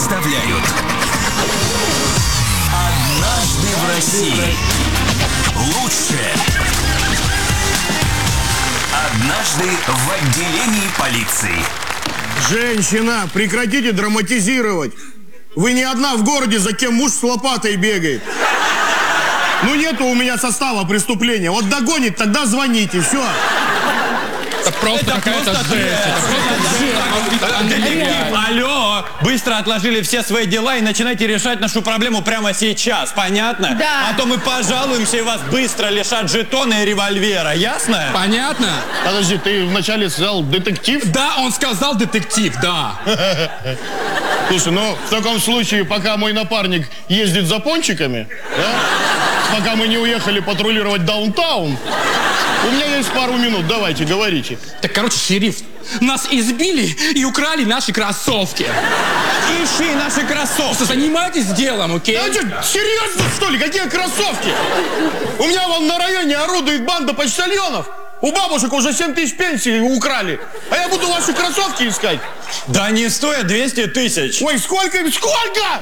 представляют «Однажды в России». Лучшее. Однажды в отделении полиции. Женщина, прекратите драматизировать. Вы не одна в городе, за кем муж с лопатой бегает. Ну нету у меня состава преступления. Вот догонит, тогда звоните, все. Это просто какая-то жесть. Алло, быстро отложили все свои дела и начинайте решать нашу проблему прямо сейчас, понятно? Да. А то мы пожалуемся и вас быстро лишат жетона и револьвера, ясно? Понятно? Подожди, ты вначале сказал детектив? Да, он сказал детектив, да. Слушай, ну в таком случае, пока мой напарник ездит за пончиками, да, пока мы не уехали патрулировать даунтаун, у меня есть пару минут, давайте, говорите. Так, короче, шериф, нас избили и украли наши кроссовки. Ищи наши кроссовки. Просто занимайтесь делом, окей? А что, серьезно, что ли? Какие кроссовки? У меня вон на районе орудует банда почтальонов. У бабушек уже 7 тысяч пенсий украли. А я буду ваши кроссовки искать. Да они стоят 200 тысяч. Ой, сколько? Сколько?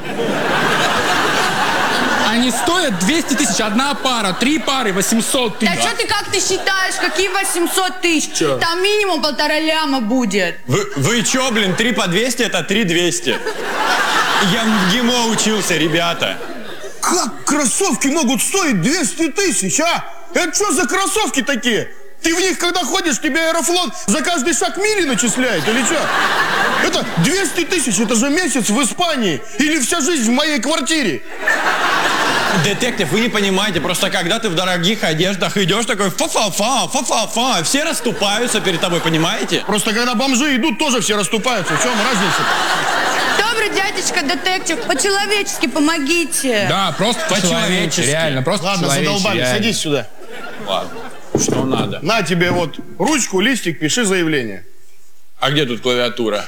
Они стоят 200 тысяч, одна пара, 3 пары, 800 Да тысяч. что ты, как ты считаешь, какие 800 тысяч? Чё? Там минимум 1,5 ляма будет. Вы чё, блин, 3 по 200 это 3 200. Я в ГИМО учился, ребята. Как кроссовки могут стоить 200 тысяч, а? Это что за кроссовки такие? Ты в них, когда ходишь, тебе Аэрофлот за каждый шаг мили начисляет, или что? Это 200 тысяч, это же месяц в Испании. Или вся жизнь в моей квартире. Детектив, вы не понимаете, просто когда ты в дорогих одеждах идешь такой фа-фа-фа, фа-фа-фа, все расступаются перед тобой, понимаете? Просто когда бомжи идут, тоже все расступаются. В чем разница? Добрый дядечка детектив, по-человечески помогите. Да, просто по-человечески, реально, просто Ладно, по-человечески, задолбали, реально. садись сюда. Ладно, что надо? На тебе вот ручку, листик, пиши заявление. А где тут клавиатура?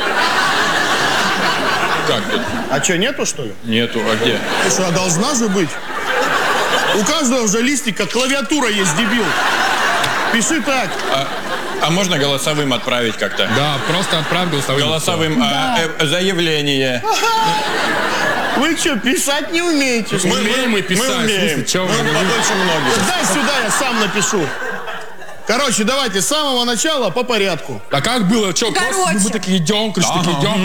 Как тут? А что, нету, что ли? Нету, а где? Слушай, а должна же быть. У каждого уже листика клавиатура есть, дебил. Пиши так. А можно голосовым отправить как-то? Да, просто отправь голосовым. Голосовым заявление. Вы что, писать не умеете? Умеем мы писать. Мы умеем. Слушай, чё вы? Мы побольше многих. Дай сюда, я сам напишу. Короче, давайте с самого начала по порядку. А как было? Что, просто Короче. мы такие идем, короче, такие идем,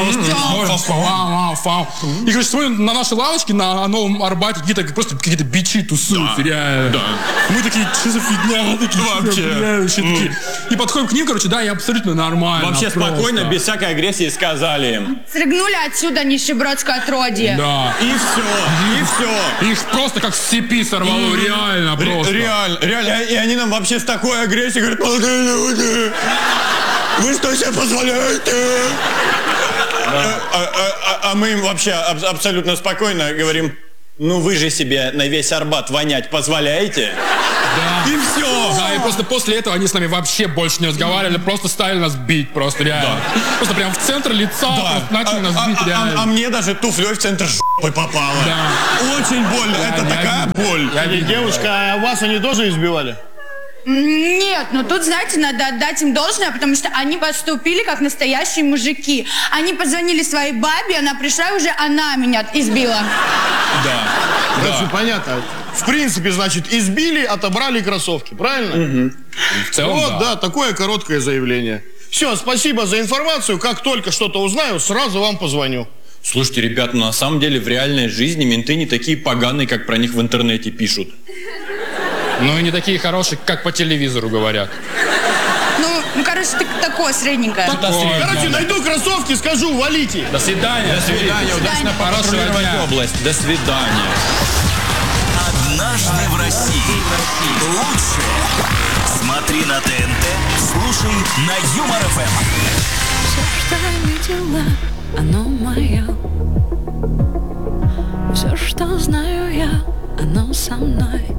И, короче, смотрим на нашей лавочке на Новом Арбате какие-то бичи тусуются, реально. Мы такие, что за фигня? Такие, вообще такие. И подходим к ним, короче, да, и абсолютно нормально. Вообще просто. спокойно, без всякой агрессии сказали им. Срыгнули отсюда, нищебродское отродье. Да. И все. Их просто как с цепи сорвало, реально просто. Реально. И они нам вообще с такой агрессией говорят: молодые люди, вы что себе позволяете? А мы им вообще абсолютно спокойно говорим: ну вы же себе на весь Арбат вонять позволяете? Да. И все. Да, и просто после этого они с нами вообще больше не разговаривали, просто стали нас бить, просто реально. Просто прям в центр лица просто начали нас бить, реально. А мне даже туфлей в центр жопы попало. Да. Очень больно. Это такая боль. Девушка, а вас они тоже избивали? Нет, ну тут, знаете, надо отдать им должное, потому что они поступили как настоящие мужики. Они позвонили своей бабе, она пришла, и уже она меня избила. Короче, понятно. В принципе, значит, избили, отобрали кроссовки, правильно? В целом, Вот, да, такое короткое заявление. Все, спасибо за информацию. Как только что-то узнаю, сразу вам позвоню. Слушайте, ребят, ну на самом деле в реальной жизни менты не такие поганые, как про них в интернете пишут. Ну и не такие хорошие, как по телевизору говорят. Ну, короче, ты такое средненькое. Короче, найду кроссовки, скажу, валите. До свидания. До свидания, удачно Хорошего патрулировать дня. область. До свидания. «Однажды в России». Лучшее. Смотри на ТНТ, слушай на Юмор ФМ. Все, что я видела, оно мое. Все, что знаю я, оно со мной.